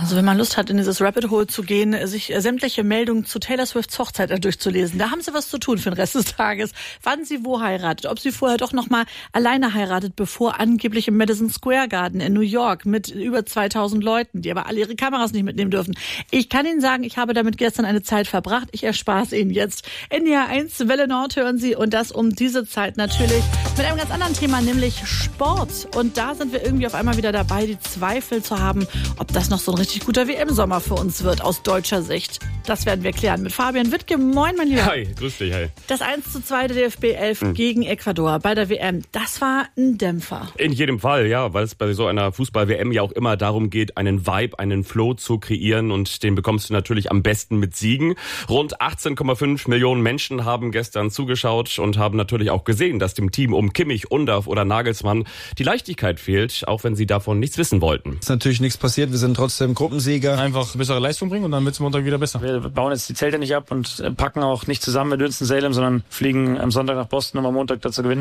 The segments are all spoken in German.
Also wenn man Lust hat, in dieses Rabbit Hole zu gehen, sich sämtliche Meldungen zu Taylor Swifts Hochzeit durchzulesen, da haben Sie was zu tun für den Rest des Tages. Wann sie wo heiratet, ob sie vorher doch noch mal alleine heiratet, bevor angeblich im Madison Square Garden in New York mit über 2000 Leuten, die aber alle ihre Kameras nicht mitnehmen dürfen. Ich kann Ihnen sagen, ich habe damit gestern eine Zeit verbracht. Ich erspare es Ihnen jetzt. NDR 1 Welle Nord hören Sie und das um diese Zeit natürlich mit einem ganz anderen Thema, nämlich Sport. Und da sind wir irgendwie auf einmal wieder dabei, die Zweifel zu haben, ob das noch so ein richtig guter WM-Sommer für uns wird, aus deutscher Sicht. Das werden wir klären mit Fabian Wittke. Moin, mein Lieber. Hi, grüß dich, hi. Das 1:2 der DFB 11 gegen Ecuador bei der WM, das war ein Dämpfer. In jedem Fall, ja, weil es bei so einer Fußball-WM ja auch immer darum geht, einen Vibe, einen Flow zu kreieren und den bekommst du natürlich am besten mit Siegen. Rund 18,5 Millionen Menschen haben gestern zugeschaut und haben natürlich auch gesehen, dass dem Team um Kimmich, Undav oder Nagelsmann die Leichtigkeit fehlt, auch wenn sie davon nichts wissen wollten. Ist natürlich nichts passiert, wir sind trotzdem Gruppensieger. Einfach bessere Leistung bringen und dann wird es Montag wieder besser. Wir bauen jetzt die Zelte nicht ab und packen auch nicht zusammen mit Winston-Salem, sondern fliegen am Sonntag nach Boston, um am Montag dazu gewinnen.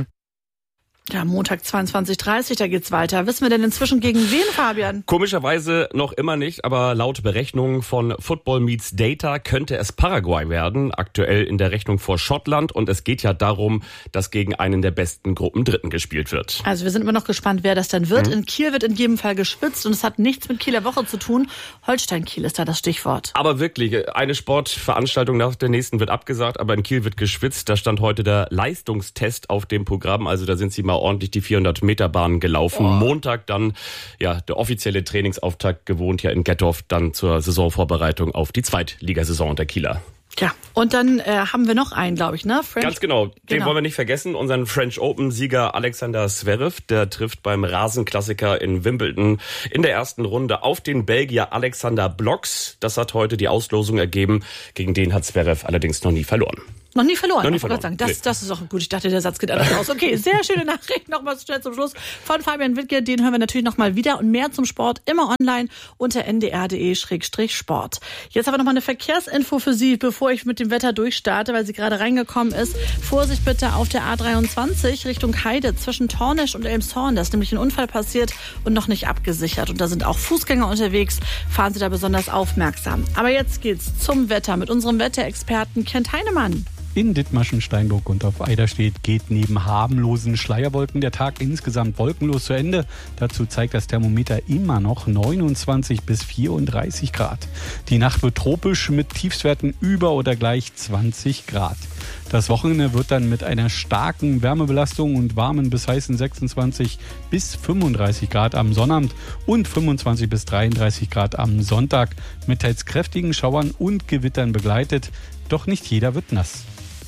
Ja, Montag 22:30, da geht's weiter. Wissen wir denn inzwischen gegen wen, Fabian? Komischerweise noch immer nicht, aber laut Berechnungen von Football Meets Data könnte es Paraguay werden, aktuell in der Rechnung vor Schottland. Und es geht ja darum, dass gegen einen der besten Gruppendritten gespielt wird. Also wir sind immer noch gespannt, wer das dann wird. In Kiel wird in jedem Fall geschwitzt und es hat nichts mit Kieler Woche zu tun. Holstein-Kiel ist da das Stichwort. Aber wirklich, eine Sportveranstaltung nach der nächsten wird abgesagt, aber in Kiel wird geschwitzt. Da stand heute der Leistungstest auf dem Programm, also da sind sie mal ordentlich die 400-Meter-Bahn gelaufen. Montag dann ja der offizielle Trainingsauftakt, gewohnt ja in Gettorf, dann zur Saisonvorbereitung auf die Zweitligasaison der Kieler. Ja, und dann haben wir noch einen, glaube ich, ne? Ganz genau. Den wollen wir nicht vergessen. Unseren French Open-Sieger Alexander Zverev, der trifft beim Rasenklassiker in Wimbledon in der ersten Runde auf den Belgier Alexander Bloks. Das hat heute die Auslosung ergeben. Gegen den hat Zverev allerdings noch nie verloren. Noch nie verloren. Noch nie verloren. Sagen. Das ist auch gut. Ich dachte, der Satz geht anders aus. Okay, sehr schöne Nachricht. Nochmal schnell zum Schluss von Fabian Wittke. Den hören wir natürlich nochmal wieder und mehr zum Sport immer online unter ndr.de/sport. Jetzt aber nochmal eine Verkehrsinfo für Sie, bevor ich mit dem Wetter durchstarte, weil sie gerade reingekommen ist. Vorsicht bitte auf der A23 Richtung Heide zwischen Tornisch und Elmshorn. Da ist nämlich ein Unfall passiert und noch nicht abgesichert. Und da sind auch Fußgänger unterwegs. Fahren Sie da besonders aufmerksam. Aber jetzt geht's zum Wetter mit unserem Wetterexperten Kent Heinemann. In Dithmarschen, Steinburg und auf Eiderstedt geht neben harmlosen Schleierwolken der Tag insgesamt wolkenlos zu Ende. Dazu zeigt das Thermometer immer noch 29 bis 34 Grad. Die Nacht wird tropisch mit Tiefstwerten über oder gleich 20 Grad. Das Wochenende wird dann mit einer starken Wärmebelastung und warmen bis heißen 26 bis 35 Grad am Sonnabend und 25 bis 33 Grad am Sonntag mit teils kräftigen Schauern und Gewittern begleitet. Doch nicht jeder wird nass.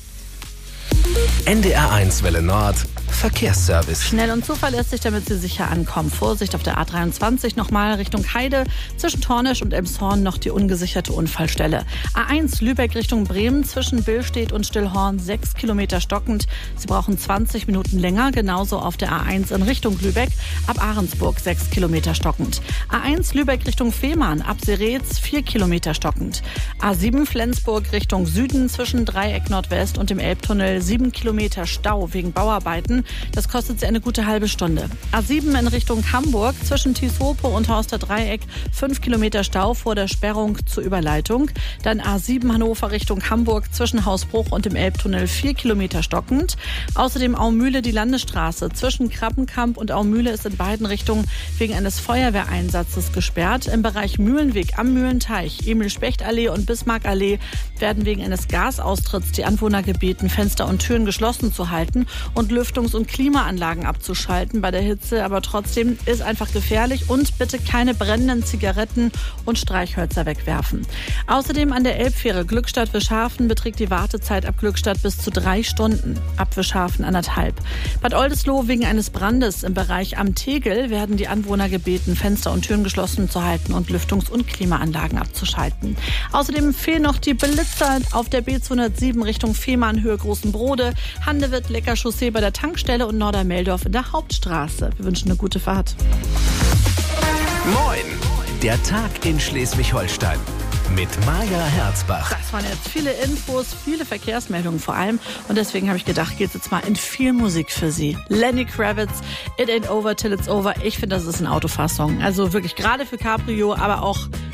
NDR 1 Welle Nord Verkehrsservice. Schnell und zuverlässig, damit Sie sicher ankommen. Vorsicht auf der A23 nochmal Richtung Heide. Zwischen Tornisch und Elmshorn noch die ungesicherte Unfallstelle. A1 Lübeck Richtung Bremen zwischen Billstedt und Stillhorn 6 Kilometer stockend. Sie brauchen 20 Minuten länger. Genauso auf der A1 in Richtung Lübeck ab Ahrensburg 6 Kilometer stockend. A1 Lübeck Richtung Fehmarn ab Seretz 4 Kilometer stockend. A7 Flensburg Richtung Süden zwischen Dreieck Nordwest und dem Elbtunnel 7 Kilometer Stau wegen Bauarbeiten. Das kostet Sie eine gute halbe Stunde. A7 in Richtung Hamburg zwischen Tieshope und Horster Dreieck 5 Kilometer Stau vor der Sperrung zur Überleitung. Dann A7 Hannover Richtung Hamburg zwischen Hausbruch und dem Elbtunnel 4 Kilometer stockend. Außerdem Aumühle die Landesstraße zwischen Krappenkamp und Aumühle ist in beiden Richtungen wegen eines Feuerwehreinsatzes gesperrt. Im Bereich Mühlenweg am Mühlenteich, Emil-Specht-Allee und Bismarck-Allee werden wegen eines Gasaustritts die Anwohner gebeten, Fenster und Türen geschlossen zu halten und Lüftungs- und Klimaanlagen abzuschalten bei der Hitze. Aber trotzdem ist einfach gefährlich und bitte keine brennenden Zigaretten und Streichhölzer wegwerfen. Außerdem an der Elbfähre Glückstadt-Wischhafen beträgt die Wartezeit ab Glückstadt bis zu 3 Stunden, ab Wischhafen 1,5. Bad Oldesloe wegen eines Brandes im Bereich am Tegel werden die Anwohner gebeten, Fenster und Türen geschlossen zu halten und Lüftungs- und Klimaanlagen abzuschalten. Außerdem fehlen noch die Blitzer auf der B207 Richtung Fehmarn Höhe Großenbrode, Handewitt, Lecker Chaussee bei der Tankstelle und Nordermeldorf in der Hauptstraße. Wir wünschen eine gute Fahrt. Moin, der Tag in Schleswig-Holstein mit Maja Herzbach. Das waren jetzt viele Infos, viele Verkehrsmeldungen vor allem. Und deswegen habe ich gedacht, geht's jetzt mal in viel Musik für Sie. Lenny Kravitz, It Ain't Over Till It's Over. Ich finde, das ist ein Autofahrsong. Also wirklich gerade für Cabrio, aber auch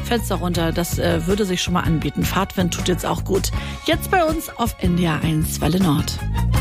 Fenster runter, das würde sich schon mal anbieten. Fahrtwind tut jetzt auch gut. Jetzt bei uns auf NDR 1 Welle Nord.